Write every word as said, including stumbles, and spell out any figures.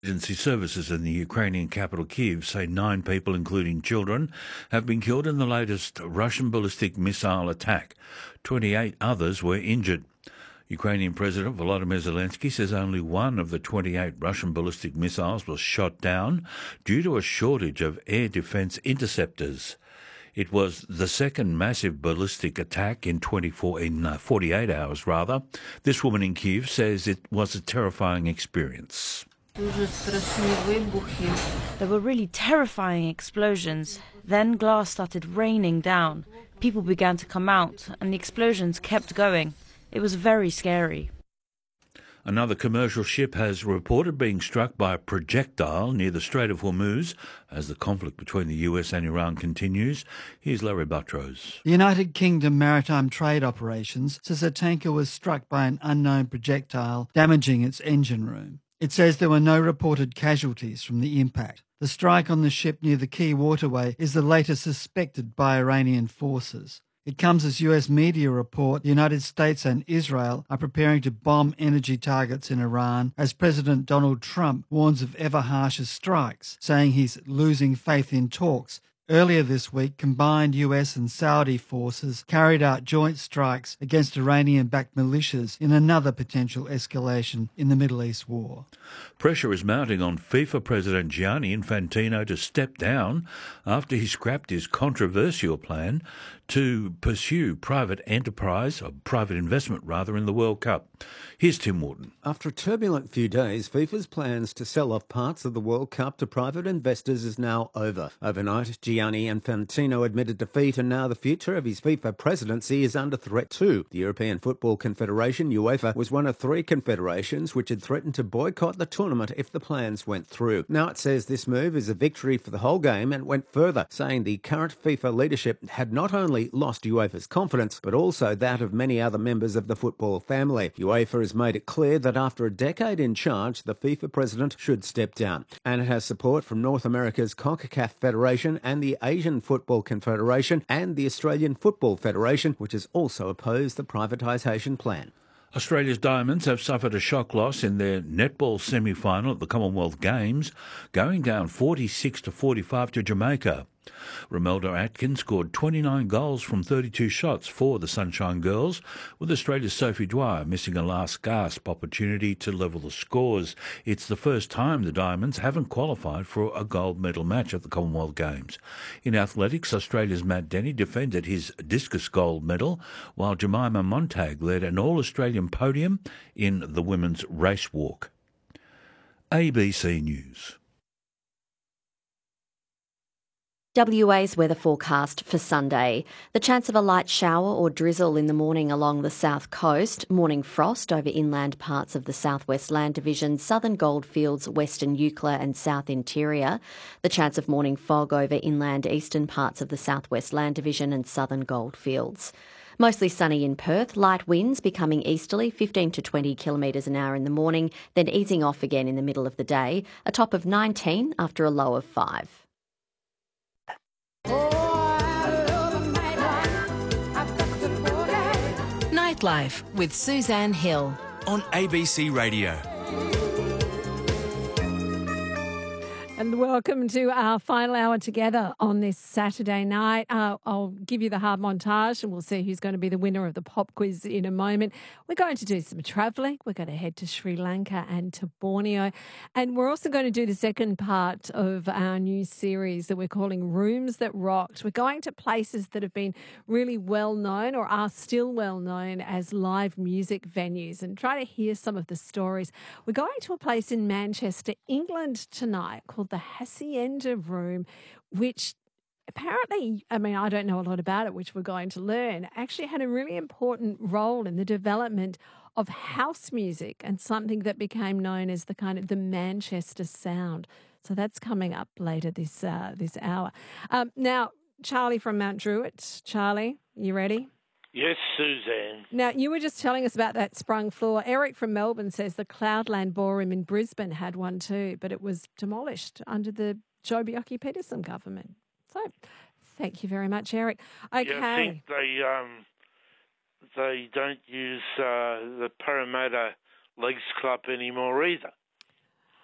Emergency services in the Ukrainian capital Kyiv say nine people, including children, have been killed in the latest Russian ballistic missile attack. twenty-eight others were injured. Ukrainian President Volodymyr Zelensky says only one of the twenty-eight Russian ballistic missiles was shot down due to a shortage of air defence interceptors. It was the second massive ballistic attack in twenty-four in uh, forty-eight hours, rather. This woman in Kyiv says it was a terrifying experience. There were really terrifying explosions. Then glass started raining down. People began to come out, and the explosions kept going. It was very scary. Another commercial ship has reported being struck by a projectile near the Strait of Hormuz as the conflict between the U S and Iran continues. Here's Larry Buttrose. The United Kingdom Maritime Trade Operations says a tanker was struck by an unknown projectile, damaging its engine room. It says there were no reported casualties from the impact. The strike on the ship near the Key Waterway is the latest suspected by Iranian forces. It comes as U S media report the United States and Israel are preparing to bomb energy targets in Iran as President Donald Trump warns of ever harsher strikes, saying he's losing faith in talks. Earlier this week, combined U S and Saudi forces carried out joint strikes against Iranian-backed militias in another potential escalation in the Middle East war. Pressure is mounting on FIFA President Gianni Infantino to step down after he scrapped his controversial plan to pursue private enterprise, or private investment rather, in the World Cup. Here's Tim Wharton. After a turbulent few days, FIFA's plans to sell off parts of the World Cup to private investors is now over. Overnight, Gianni Infantino admitted defeat, and now the future of his FIFA presidency is under threat too. The European Football Confederation, UEFA, was one of three confederations which had threatened to boycott the tournament if the plans went through. Now it says this move is a victory for the whole game and went further, saying the current FIFA leadership had not only lost UEFA's confidence, but also that of many other members of the football family. UEFA has made it clear that after a decade in charge, the FIFA president should step down. And it has support from North America's CONCACAF Federation and the Asian Football Confederation and the Australian Football Federation, which has also opposed the privatisation plan. Australia's Diamonds have suffered a shock loss in their netball semi-final at the Commonwealth Games, going down forty-six to forty-five to Jamaica. Romelda Atkins scored twenty-nine goals from thirty-two shots for the Sunshine Girls, with Australia's Sophie Dwyer missing a last-gasp opportunity to level the scores. It's the first time the Diamonds haven't qualified for a gold medal match at the Commonwealth Games. In athletics, Australia's Matt Denny defended his discus gold medal, while Jemima Montag led an All-Australian podium in the women's race walk. A B C News. W A's weather forecast for Sunday. The chance of a light shower or drizzle in the morning along the south coast, morning frost over inland parts of the southwest land division, southern goldfields, western Eucla and south interior. The chance of morning fog over inland eastern parts of the southwest land division and southern goldfields. Mostly sunny in Perth, light winds becoming easterly fifteen to twenty kilometres an hour in the morning, then easing off again in the middle of the day, a top of nineteen after a low of five. Nightlife with Suzanne Hill on A B C Radio. And welcome to our final hour together on this Saturday night. Uh, I'll give you the hard montage and we'll see who's going to be the winner of the pop quiz in a moment. We're going to do some travelling. We're going to head to Sri Lanka and to Borneo. And we're also going to do the second part of our new series that we're calling Rooms That Rocked. We're going to places that have been really well known or are still well known as live music venues and try to hear some of the stories. We're going to a place in Manchester, England tonight called the Hacienda Room, which apparently, I mean, I don't know a lot about it, which we're going to learn, actually had a really important role in the development of house music and something that became known as the kind of the Manchester sound. So that's coming up later this uh, this hour. Um, now, Charlie from Mount Druitt. Charlie, you ready? Yes, Suzanne. Now, you were just telling us about that sprung floor. Eric from Melbourne says the Cloudland Ballroom in Brisbane had one too, but it was demolished under the Joh Bjelke-Petersen government. So, thank you very much, Eric. Okay. Yeah, I think they um, they don't use uh, the Parramatta Leagues Club anymore either.